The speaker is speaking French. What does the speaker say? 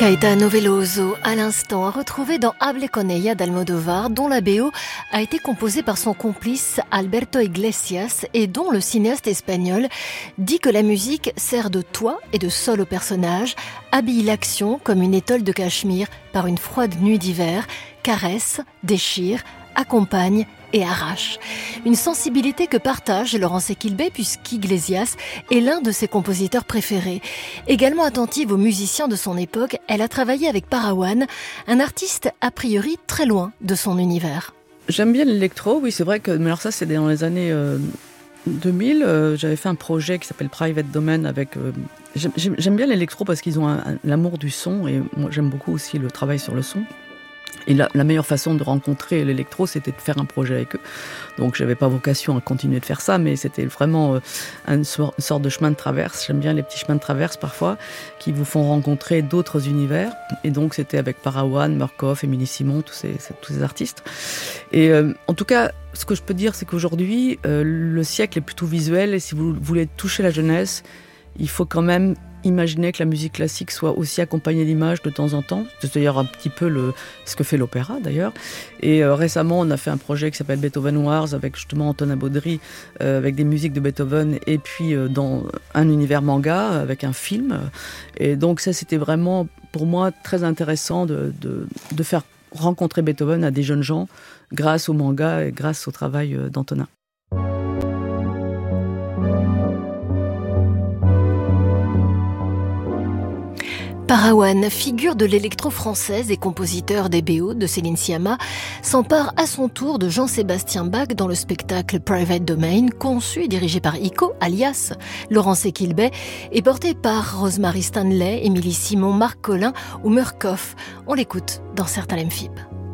Caetano Veloso, à l'instant, retrouvé dans Hable con ella d'Almodovar, dont la BO a été composée par son complice Alberto Iglesias et dont le cinéaste espagnol dit que la musique sert de toit et de sol au personnage, habille l'action comme une étole de cachemire par une froide nuit d'hiver, caresse, déchire, accompagne et arrache. Une sensibilité que partage Laurence Equilbé puisqu'Iglesias est l'un de ses compositeurs préférés. Également attentive aux musiciens de son époque, elle a travaillé avec Parawan, un artiste a priori très loin de son univers. J'aime bien l'électro, oui, c'est vrai que, mais alors ça c'est dans les années 2000, j'avais fait un projet qui s'appelle Private Domain avec... j'aime bien l'électro parce qu'ils ont l'amour du son et moi j'aime beaucoup aussi le travail sur le son. Et la meilleure façon de rencontrer l'électro, c'était de faire un projet avec eux. Donc, j'avais pas vocation à continuer de faire ça, mais c'était vraiment une sorte de chemin de traverse. J'aime bien les petits chemins de traverse parfois, qui vous font rencontrer d'autres univers. Et donc, c'était avec Parawan, Murkoff, Émilie Simon, tous ces artistes. Et en tout cas, ce que je peux dire, c'est qu'aujourd'hui, le siècle est plutôt visuel. Et si vous voulez toucher la jeunesse, il faut quand même imaginer que la musique classique soit aussi accompagnée d'images de temps en temps. C'est d'ailleurs un petit peu ce que fait l'opéra d'ailleurs. Et récemment, on a fait un projet qui s'appelle Beethoven Wars avec justement Antonin Baudry, avec des musiques de Beethoven et puis dans un univers manga avec un film. Et donc ça, c'était vraiment pour moi très intéressant de faire rencontrer Beethoven à des jeunes gens grâce au manga et grâce au travail d'Antonin. Parawan, figure de l'électro-française et compositeur des BO de Céline Sciamma, s'empare à son tour de Jean-Sébastien Bach dans le spectacle Private Domain, conçu et dirigé par Ico, alias Laurence Equilbé, et porté par Rosemary Stanley, Émilie Simon, Marc Collin ou Murkoff. On l'écoute dans Certains Lemphib.